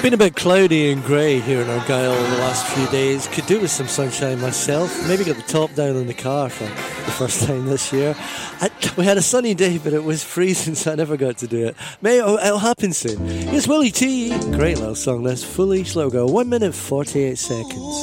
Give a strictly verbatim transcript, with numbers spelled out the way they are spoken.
been a bit cloudy and grey here in Argyll the last few days. Could do with some sunshine myself. Maybe got the top down in the car for the first time this year. I, we had a sunny day, but it was freezing, so I never got to do it. May it'll, it'll happen soon. Here's Willie T. Great little song, this. Foolish Little Girl. One minute forty-eight seconds.